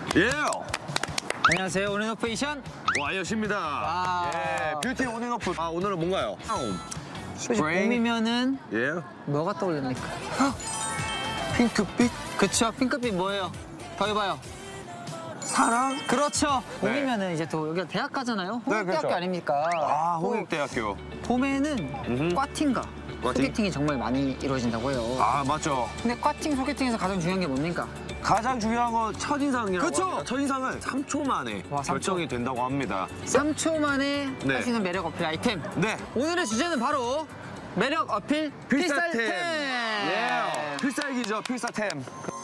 예. 안녕하세요. 온앤오프이션 와이엇입니다. 예. 뷰티 온앤오프. 아, 오늘은 뭔가요? 봄이면은 예. 뭐가 떠올립니까? 핑크빛? 그쵸. 핑크빛 뭐예요? 더 해봐요. 사랑? 그렇죠. 네. 봄이면은 이제 또 여기가 대학 가잖아요. 네, 홍익대학교 그렇죠. 아닙니까? 아, 홍익대학교. 봄에는 꽈팅과 소개팅이 정말 많이 이루어진다고 해요. 아, 맞죠. 근데 꽈팅, 소개팅에서 가장 중요한 게 뭡니까? 가장 중요한 건 첫인상이라고 그쵸? 합니다. 첫인상은 3초 만에 와, 3초. 결정이 된다고 합니다. 3초 만에 네. 할 수 있는 매력 어필 아이템. 네. 오늘의 주제는 바로 매력 어필 필살템. 예. 필살기죠, 필살템.